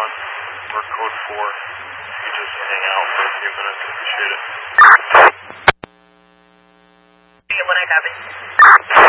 1, we're code 4. You just hang out for a few minutes. Appreciate it. When I copy.